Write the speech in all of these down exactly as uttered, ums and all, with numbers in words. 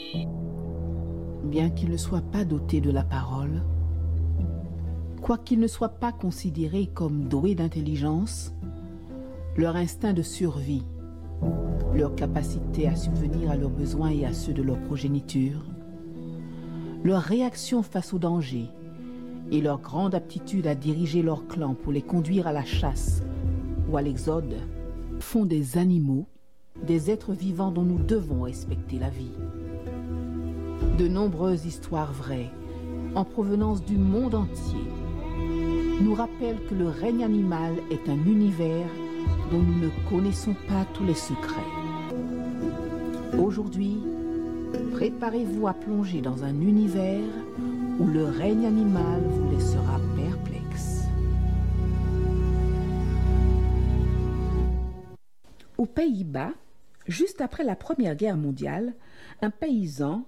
Bien qu'ils ne soient pas dotés de la parole, quoiqu'ils ne soient pas considérés comme doués d'intelligence, leur instinct de survie, leur capacité à subvenir à leurs besoins et à ceux de leur progéniture, leur réaction face au danger et leur grande aptitude à diriger leur clan pour les conduire à la chasse ou à l'exode font des animaux, des êtres vivants dont nous devons respecter la vie. De nombreuses histoires vraies, en provenance du monde entier, nous rappellent que le règne animal est un univers dont nous ne connaissons pas tous les secrets. Aujourd'hui, préparez-vous à plonger dans un univers où le règne animal vous laissera perplexe. Aux Pays-Bas, juste après la Première Guerre mondiale, un paysan,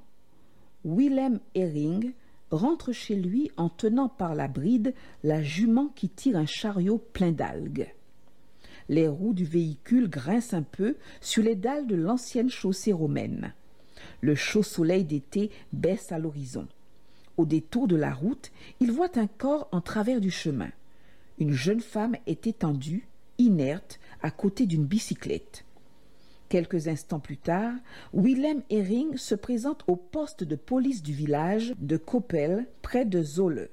Willem Hering, rentre chez lui en tenant par la bride la jument qui tire un chariot plein d'algues. Les roues du véhicule grincent un peu sur les dalles de l'ancienne chaussée romaine. Le chaud soleil d'été baisse à l'horizon. Au détour de la route, il voit un corps en travers du chemin. Une jeune femme est étendue, inerte, à côté d'une bicyclette. Quelques instants plus tard, Willem Hering se présente au poste de police du village de Koppel, près de Zwolle.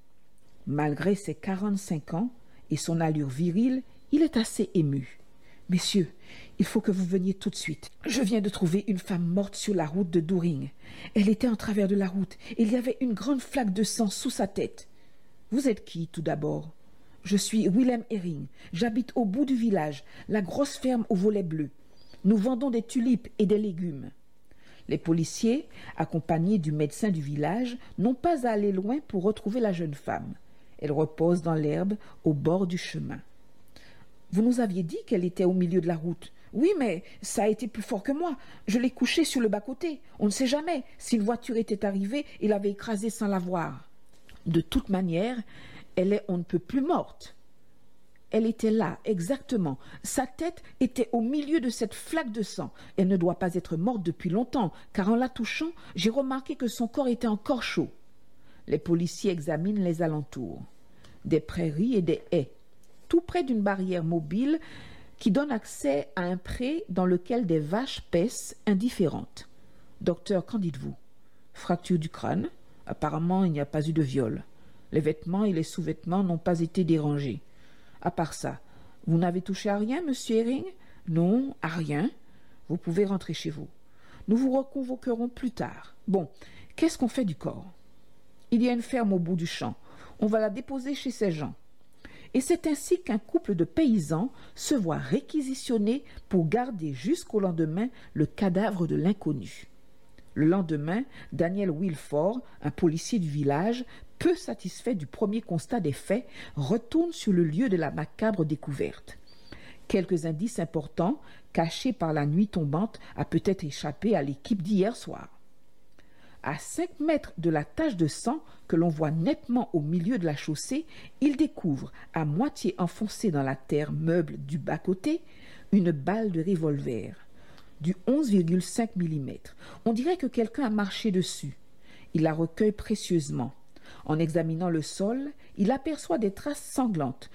Malgré ses quarante-cinq ans et son allure virile, il est assez ému. « Messieurs, il faut que vous veniez tout de suite. Je viens de trouver une femme morte sur la route de Doering. Elle était en travers de la route et il y avait une grande flaque de sang sous sa tête. Vous êtes qui, tout d'abord ? Je suis Willem Hering. J'habite au bout du village, la grosse ferme aux volets bleus. Nous vendons des tulipes et des légumes. » Les policiers, accompagnés du médecin du village, n'ont pas à aller loin pour retrouver la jeune femme. Elle repose dans l'herbe au bord du chemin. « Vous nous aviez dit qu'elle était au milieu de la route. »« Oui, mais ça a été plus fort que moi. Je l'ai couchée sur le bas-côté. On ne sait jamais si une voiture était arrivée et l'avait écrasée sans la voir. » De toute manière, elle est on ne peut plus morte. Elle était là, exactement. Sa tête était au milieu de cette flaque de sang. Elle ne doit pas être morte depuis longtemps, car en la touchant, j'ai remarqué que son corps était encore chaud. Les policiers examinent les alentours. Des prairies et des haies, tout près d'une barrière mobile qui donne accès à un pré dans lequel des vaches paissent indifférentes. « Docteur, qu'en dites-vous ? » ?»« Fracture du crâne. Apparemment, il n'y a pas eu de viol. Les vêtements et les sous-vêtements n'ont pas été dérangés. À part ça, vous n'avez touché à rien, monsieur Hering ? » ?»« Non, à rien. Vous pouvez rentrer chez vous. Nous vous reconvoquerons plus tard. Bon, qu'est-ce qu'on fait du corps ? » ?»« Il y a une ferme au bout du champ. On va la déposer chez ces gens. » Et c'est ainsi qu'un couple de paysans se voit réquisitionner pour garder jusqu'au lendemain le cadavre de l'inconnu. Le lendemain, Daniel Wilford, un policier du village, peu satisfait du premier constat des faits, retourne sur le lieu de la macabre découverte. Quelques indices importants, cachés par la nuit tombante, a peut-être échappé à l'équipe d'hier soir. À cinq mètres de la tache de sang que l'on voit nettement au milieu de la chaussée, il découvre, à moitié enfoncée dans la terre meuble du bas-côté, une balle de revolver, du onze virgule cinq millimètres. On dirait que quelqu'un a marché dessus. Il la recueille précieusement. En examinant le sol, il aperçoit des traces sanglantes,